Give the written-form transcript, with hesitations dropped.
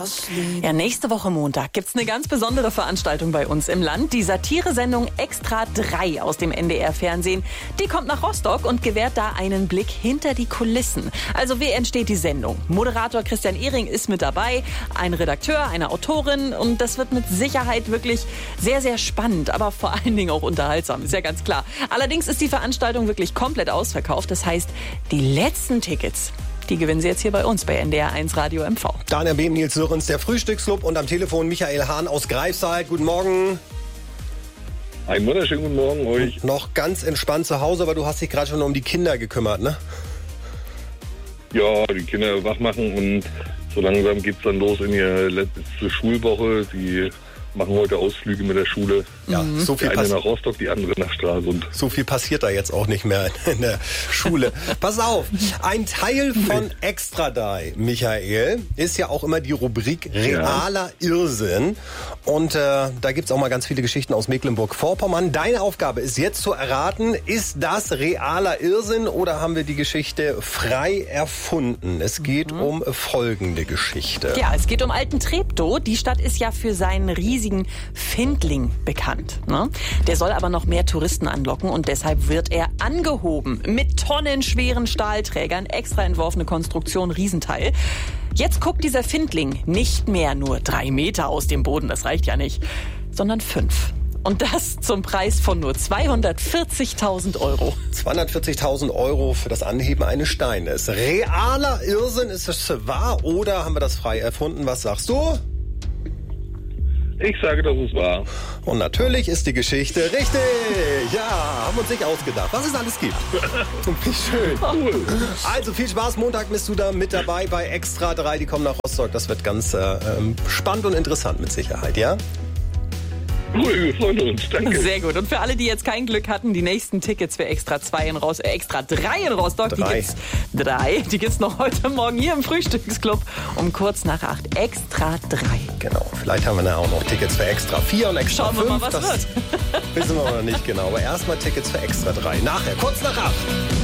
Ja, nächste Woche Montag gibt's eine ganz besondere Veranstaltung bei uns im Land. Die Satire-Sendung Extra 3 aus dem NDR-Fernsehen. Die kommt nach Rostock und gewährt da einen Blick hinter die Kulissen. Also wie entsteht die Sendung? Moderator Christian Ehring ist mit dabei, ein Redakteur, eine Autorin, und das wird mit Sicherheit wirklich sehr, sehr spannend, aber vor allen Dingen auch unterhaltsam, ist ja ganz klar. Allerdings ist die Veranstaltung wirklich komplett ausverkauft. Das heißt, die letzten Tickets, die gewinnen Sie jetzt hier bei uns bei NDR 1 Radio MV. Daniel Behm, Nils Sörens, der Frühstücksclub, und am Telefon Michael Hahn aus Greifswald. Guten Morgen. Einen wunderschönen guten Morgen euch. Noch ganz entspannt zu Hause, aber du hast dich gerade schon um die Kinder gekümmert, ne? Ja, die Kinder wach machen und so langsam geht's dann los in ihre letzte Schulwoche. Die machen heute Ausflüge mit der Schule. Ja, so viel die eine nach Rostock, die andere nach Stralsund. So viel passiert da jetzt auch nicht mehr in der Schule. Pass auf, ein Teil von Extra 3, Michael, ist ja auch immer die Rubrik realer Irrsinn. Und da gibt's auch mal ganz viele Geschichten aus Mecklenburg-Vorpommern. Deine Aufgabe ist jetzt zu erraten, ist das realer Irrsinn oder haben wir die Geschichte frei erfunden? Es geht um folgende Geschichte. Ja, es geht um Alten Treptow. Die Stadt ist ja für seinen riesigen Findling bekannt. Ne? Der soll aber noch mehr Touristen anlocken und deshalb wird er angehoben mit tonnenschweren Stahlträgern, extra entworfene Konstruktion, Riesenteil. Jetzt guckt dieser Findling nicht mehr nur 3 Meter aus dem Boden, das reicht ja nicht, sondern 5. Und das zum Preis von nur 240.000 Euro. 240.000 Euro für das Anheben eines Steines. Realer Irrsinn, ist es wahr oder haben wir das frei erfunden? Was sagst du? Ich sage, das ist wahr. Und natürlich ist die Geschichte richtig. Ja, haben uns nicht ausgedacht, was es alles gibt. Wie schön. Cool. Also viel Spaß. Montag bist du da mit dabei bei Extra 3. Die kommen nach Rostock. Das wird ganz spannend und interessant mit Sicherheit, ja? Cool, wir freuen uns. Danke. Sehr gut. Und für alle, die jetzt kein Glück hatten, die nächsten Tickets für Extra 3 in Rostock, die gibt's noch heute Morgen hier im Frühstücksclub um kurz nach 8. Extra 3. Genau. Vielleicht haben wir dann auch noch Tickets für Extra 4 und Extra 5. Schauen wir mal, was wird. Wissen wir noch nicht genau. Aber erstmal Tickets für Extra 3. Nachher, kurz nach 8.